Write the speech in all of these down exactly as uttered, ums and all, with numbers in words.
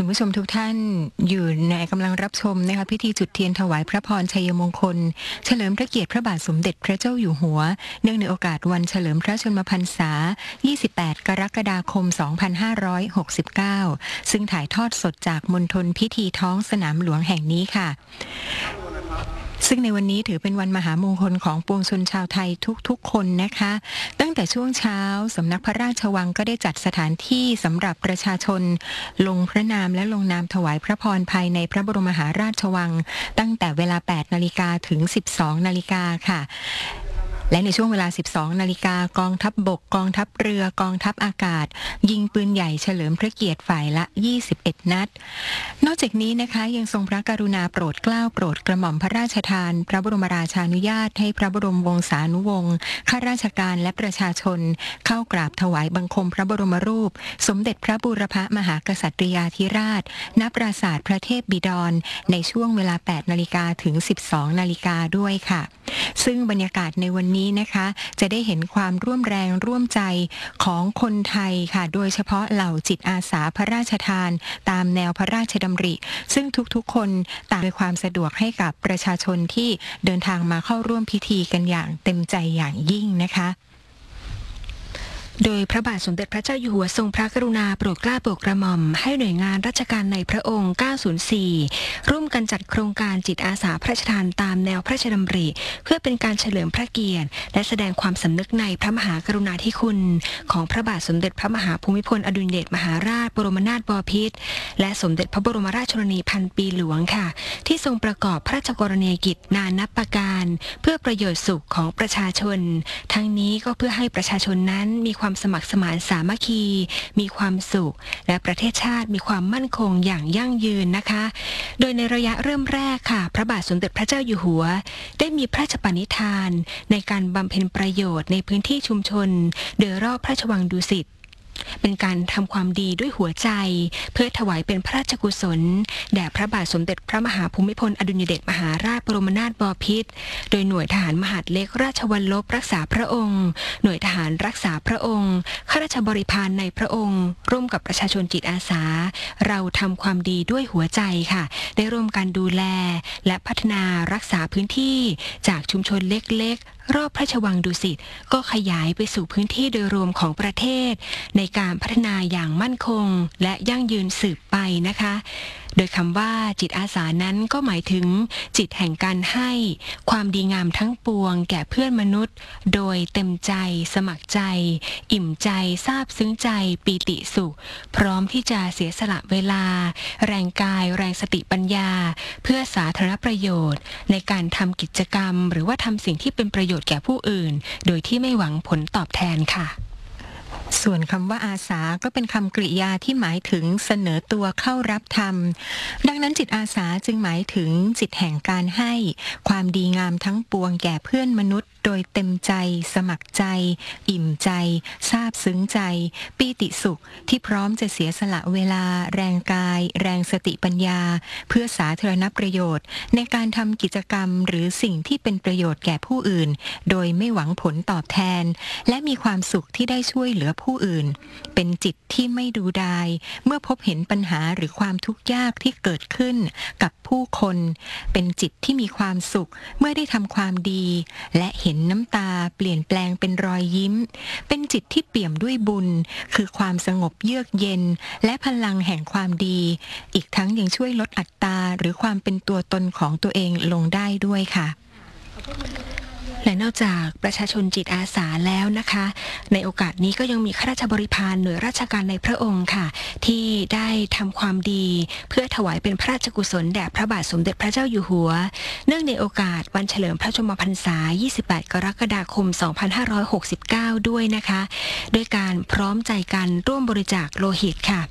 ผู้ชมทุกท่านอยู่ในกำลังรับชมนะคะพิธีจุดเทียนถวายพระพรชัยมงคลเฉลิมพระเกียรติพระบาทสมเด็จพระเจ้าอยู่หัวเนื่องในโอกาสวันเฉลิมพระชนมพรรษายี่สิบแปดกรกฎาคมสองพันห้าร้อยหกสิบเก้าซึ่งถ่ายทอดสดจากมณฑลพิธีท้องสนามหลวงแห่งนี้ค่ะซึ่งในวันนี้ถือเป็นวันมหามงคลของปวงชนชาวไทยทุกๆคนนะคะตั้งแต่ช่วงเช้าสำนักพระราชวังก็ได้จัดสถานที่สำหรับประชาชนลงพระนามและลงนามถวายพระพรภายในพระบรมมหาราชวังตั้งแต่เวลา แปดนาฬิกา ถึง สิบสองนาฬิกาค่ะและในช่วงเวลา สิบสองนาฬิกากองทัพบกกองทัพเรือกองทัพอากาศยิงปืนใหญ่เฉลิมพระเกียรติฝ่ายละยี่สิบเอ็ดนัดนอกจากนี้นะคะยังทรงพระกรุณาโปรดเกล้าโปรดกระหม่อมพระราชทานพระบรมราชานุญาตให้พระบรมวงศานุวงศ์ข้าราชการและประชาชนเข้ากราบถวายบังคมพระบรมรูปสมเด็จพระบูรพมหากษัตริยาธิราชณปราสาทพระเทพบิดรในช่วงเวลา แปดนาฬิกา ถึง สิบสองนาฬิกาด้วยค่ะซึ่งบรรยากาศในวันนี้นะคะจะได้เห็นความร่วมแรงร่วมใจของคนไทยค่ะโดยเฉพาะเหล่าจิตอาสาพระราชทานตามแนวพระราชดำริซึ่งทุกๆคนต่างให้ความสะดวกให้กับประชาชนที่เดินทางมาเข้าร่วมพิธีกันอย่างเต็มใจอย่างยิ่งนะคะโดยพระบาทสมเด็จพระเจ้าอยู่หัวทรงพระกรุณาโปรดเกล้าโปรดกระหม่อมให้หน่วยงานราชการในพระองค์เก้าศูนย์สี่ร่วมกันจัดโครงการจิตอาสาพระราชทานตามแนวพระราชดำริเพื่อเป็นการเฉลิมพระเกียรติและแสดงความสำนึกในพระมหากรุณาธิคุณของพระบาทสมเด็จพระมหาภูมิพลอดุลยเดชมหาราชบรมนาถบพิตรและสมเด็จพระบรมราชชนนีพันปีหลวงค่ะที่ทรงประกอบพระราชกรณียกิจนานับประการเพื่อประโยชน์สุขของประชาชนทั้งนี้ก็เพื่อให้ประชาชนนั้นมีความสมัครสมานสามัคคีมีความสุขและประเทศชาติมีความมั่นคงอย่างยั่งยืนนะคะโดยในระยะเริ่มแรกค่ะพระบาทสมเด็จพระเจ้าอยู่หัวได้มีพระราชปณิธานในการบำเพ็ญประโยชน์ในพื้นที่ชุมชนโดยรอบพระราชวังดุสิตเป็นการทำความดีด้วยหัวใจเพื่อถวายเป็นพระราชกุศลแด่พระบาทสมเด็จพระมหาภูมิพลอดุลยเดชมหาราชบรมนาถบพิตรโดยหน่วยทหารมหาดเล็กราชวัลลบรักษาพระองค์หน่วยทหารรักษาพระองค์ข้าราชบริพารในพระองค์ร่วมกับประชาชนจิตอาสาเราทำความดีด้วยหัวใจค่ะได้ร่วมกันดูแลและพัฒนารักษาพื้นที่จากชุมชนเล็กๆรอบพระราชวังดุสิตก็ขยายไปสู่พื้นที่โดยรวมของประเทศในการพัฒนาอย่างมั่นคงและยั่งยืนสืบไปนะคะโดยคำว่าจิตอาสานั้นก็หมายถึงจิตแห่งการให้ความดีงามทั้งปวงแก่เพื่อนมนุษย์โดยเต็มใจสมัครใจอิ่มใจซาบซึ้งใจปีติสุขพร้อมที่จะเสียสละเวลาแรงกายแรงสติปัญญาเพื่อสาธารณประโยชน์ในการทำกิจกรรมหรือว่าทำสิ่งที่เป็นประโยชน์แก่ผู้อื่นโดยที่ไม่หวังผลตอบแทนค่ะส่วนคำว่าอาสาก็เป็นคำกริยาที่หมายถึงเสนอตัวเข้ารับธรรมดังนั้นจิตอาสาจึงหมายถึงจิตแห่งการให้ความดีงามทั้งปวงแก่เพื่อนมนุษย์โดยเต็มใจสมัครใจอิ่มใจซาบซึ้งใจปีติสุขที่พร้อมจะเสียสละเวลาแรงกายแรงสติปัญญาเพื่อสาธารณประโยชน์ในการทำกิจกรรมหรือสิ่งที่เป็นประโยชน์แก่ผู้อื่นโดยไม่หวังผลตอบแทนและมีความสุขที่ได้ช่วยเหลือผู้อื่นเป็นจิตที่ไม่ดูดายเมื่อพบเห็นปัญหาหรือความทุกข์ยากที่เกิดขึ้นกับผู้คนเป็นจิตที่มีความสุขเมื่อได้ทำความดีและเห็นน้ำตาเปลี่ยนแปลงเป็นรอยยิ้มเป็นจิตที่เปี่ยมด้วยบุญคือความสงบเยือกเย็นและพลังแห่งความดีอีกทั้งยังช่วยลดอัตราหรือความเป็นตัวตนของตัวเองลงได้ด้วยค่ะและนอกจากประชาชนจิตอาสาแล้วนะคะในโอกาสนี้ก็ยังมีข้าราชบริพารหน่วยราชการในพระองค์ค่ะที่ได้ทำความดีเพื่อถวายเป็นพระราชกุศลแด่พระบาทสมเด็จพระเจ้าอยู่หัวเนื่องในโอกาสวันเฉลิมพระชนมพรรษายี่สิบแปดกรกฎาคมสองพันห้าร้อยหกสิบเก้าด้วยนะคะด้วยการพร้อมใจกันร่วมบริจาคโลหิตค่ะ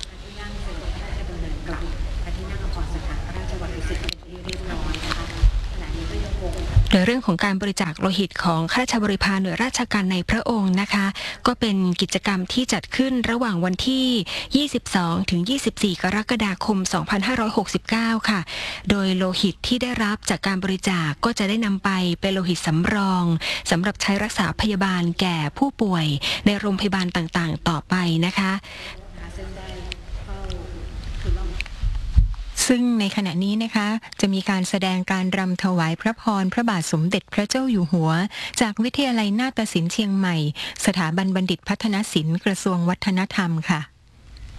โดยเรื่องของการบริจาคโลหิตของข้าราชบริพารหน่วยราชการในพระองค์นะคะก็เป็นกิจกรรมที่จัดขึ้นระหว่างวันที่ยี่สิบสองถึงยี่สิบสี่กรกฎาคมสองพันห้าร้อยหกสิบเก้าค่ะโดยโลหิตที่ได้รับจากการบริจาคก็จะได้นำไปเป็นโลหิตสำรองสำหรับใช้รักษาพยาบาลแก่ผู้ป่วยในโรงพยาบาลต่างๆต่อไปนะคะซึ่งในขณะนี้นะคะจะมีการแสดงการรำถวายพระพรพระบาทสมเด็จพระเจ้าอยู่หัวจากวิทยาลัยนาฏศิลป์เชียงใหม่สถาบันบัณฑิตพัฒนศิลป์กระทรวงวัฒนธรรมค่ะ